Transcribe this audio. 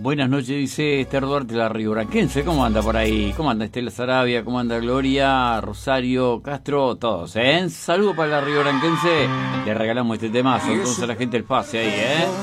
Buenas noches, dice Esther Duarte, la riobranquense. ¿Cómo anda por ahí? ¿Cómo anda Estela Sarabia? ¿Cómo anda Gloria? Rosario, Castro, todos, ¿eh? Saludo para la riobranquense. Le regalamos este temazo, entonces a la gente el pase ahí, ¿eh?